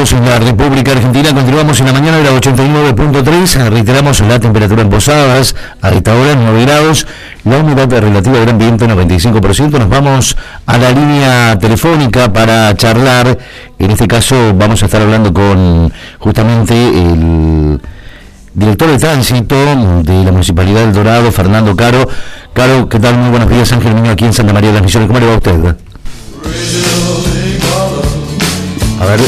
grados en la República Argentina. Continuamos en la mañana de la 89.3. Reiteramos la temperatura en Posadas. A esta hora 9 grados. La humedad relativa del ambiente 95%. Nos vamos a la línea telefónica para charlar. En este caso vamos a estar hablando con justamente el director de tránsito de la Municipalidad del Dorado, Fernando Caro. Caro, ¿qué tal? Muy buenos días. Ángel Niño aquí en Santa María de las Misiones. ¿Cómo le va a usted? A ver,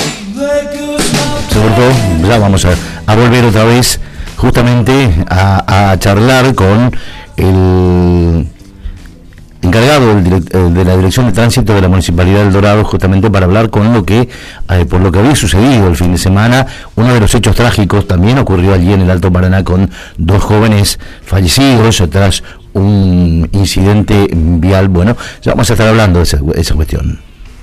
se cortó. Ya vamos a volver otra vez justamente a charlar con el encargado de la Dirección de Tránsito de la Municipalidad del Dorado, justamente para hablar con lo que por lo que había sucedido el fin de semana. Uno de los hechos trágicos también ocurrió allí en el Alto Paraná con 2 jóvenes fallecidos tras un incidente vial. Bueno, ya vamos a estar hablando de esa cuestión.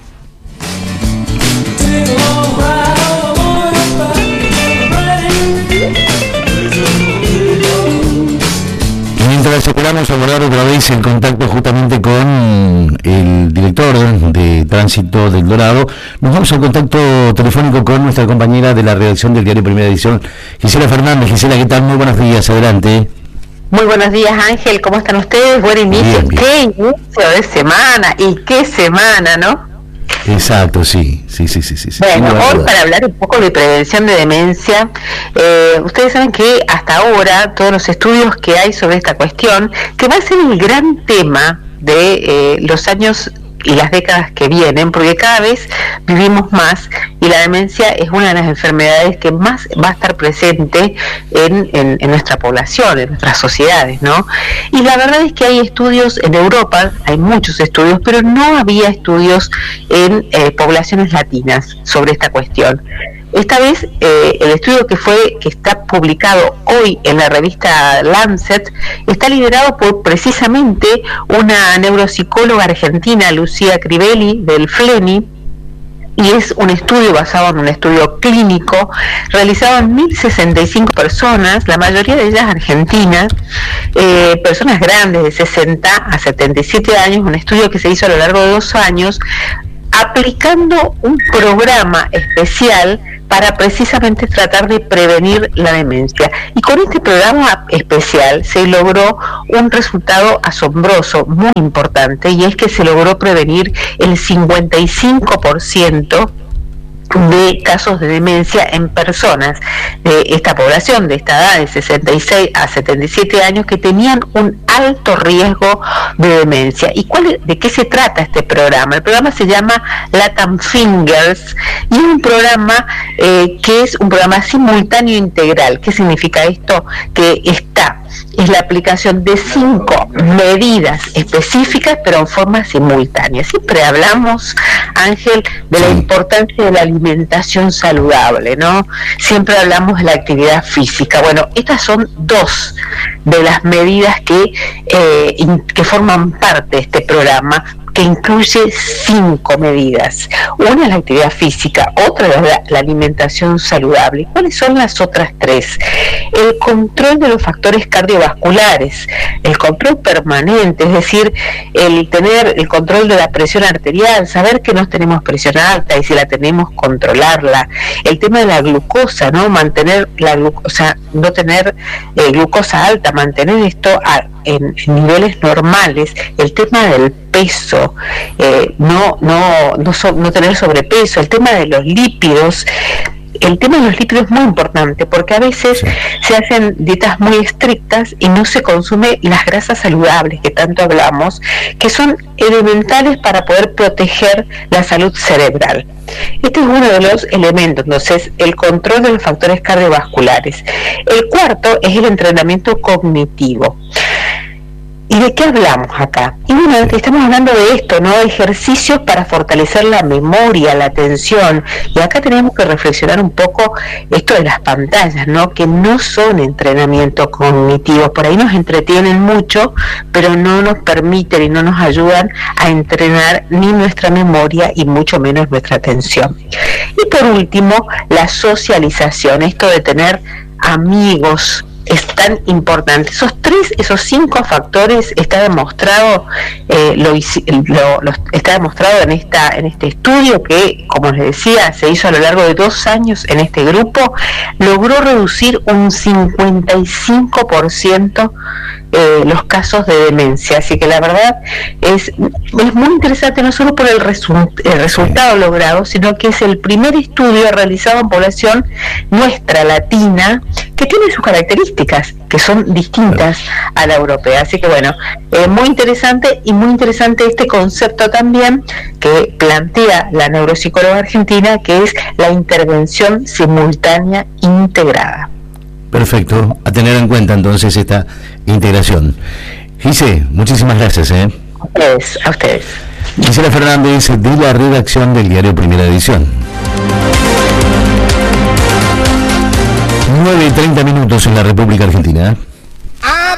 Mientras esperamos abordar otra vez el contacto justamente con el director de tránsito del Dorado, nos vamos al contacto telefónico con nuestra compañera de la redacción del diario Primera Edición, Gisela Fernández. Gisela, ¿qué tal? Muy buenos días, adelante. Muy buenos días, Ángel, ¿cómo están ustedes? Buen inicio. Bien. Qué inicio de semana, y qué semana, ¿no? Exacto, sí. Bueno, hoy para hablar un poco de prevención de demencia, ustedes saben que hasta ahora todos los estudios que hay sobre esta cuestión, que va a ser el gran tema de los años y las décadas que vienen, porque cada vez vivimos más y la demencia es una de las enfermedades que más va a estar presente en nuestra población, en nuestras sociedades, ¿no? Y la verdad es que hay estudios en Europa, hay muchos estudios, pero no había estudios en poblaciones latinas sobre esta cuestión. Esta vez el estudio que está publicado hoy en la revista Lancet está liderado por precisamente una neuropsicóloga argentina, Lucía Crivelli, del FLENI, y es un estudio basado en un estudio clínico realizado en 1.065 personas, la mayoría de ellas argentinas, personas grandes de 60 a 77 años, un estudio que se hizo a lo largo de 2 años, aplicando un programa especial para precisamente tratar de prevenir la demencia. Y con este programa especial se logró un resultado asombroso, muy importante, y es que se logró prevenir el 55% de casos de demencia en personas de esta población, de esta edad de 66 a 77 años, que tenían un alto riesgo de demencia. ¿Y de qué se trata este programa? El programa se llama Latam Fingers y es un programa que es un programa simultáneo integral. ¿Qué significa esto? Que es la aplicación de 5 medidas específicas, pero en forma simultánea. Siempre hablamos, Ángel, de la importancia de la alimentación saludable, ¿no? Siempre hablamos de la actividad física. Bueno, estas son 2 de las medidas que forman parte de este programa, que incluye 5 medidas. Una es la actividad física, otra es la alimentación saludable. ¿Cuáles son las otras 3? El control de los factores cardiovasculares, el control permanente, es decir, el tener el control de la presión arterial, saber que no tenemos presión alta y si la tenemos, controlarla. El tema de la glucosa, ¿no? Mantener la glucosa, no tener glucosa alta, mantener esto en niveles normales. El tema del peso, no tener sobrepeso, el tema de los lípidos. El tema de los lípidos es muy importante porque a veces se hacen dietas muy estrictas y no se consume las grasas saludables que tanto hablamos, que son elementales para poder proteger la salud cerebral. Este es uno de los elementos. Entonces, el control de los factores cardiovasculares. El cuarto es el entrenamiento cognitivo. ¿Y de qué hablamos acá? Y bueno, estamos hablando de esto, ¿no? Ejercicios para fortalecer la memoria, la atención. Y acá tenemos que reflexionar un poco esto de las pantallas, ¿no? Que no son entrenamientos cognitivos. Por ahí nos entretienen mucho, pero no nos permiten y no nos ayudan a entrenar ni nuestra memoria y mucho menos nuestra atención. Y por último, la socialización. Esto de tener amigos, es tan importante. Esos 5 factores está demostrado, está demostrado en este estudio que, como les decía, se hizo a lo largo de 2 años en este grupo, logró reducir un 55% los casos de demencia. Así que la verdad es muy interesante, no solo por el resultado logrado, sino que es el primer estudio realizado en población nuestra latina, que tiene sus características, que son distintas a la europea. Así que bueno, muy interesante, y muy interesante este concepto también que plantea la neuropsicóloga argentina, que es la intervención simultánea integrada. Perfecto, a tener en cuenta entonces esta integración. Gise, muchísimas gracias. A ustedes. Gisela Fernández, de la redacción del diario Primera Edición. 9:30 en la República Argentina.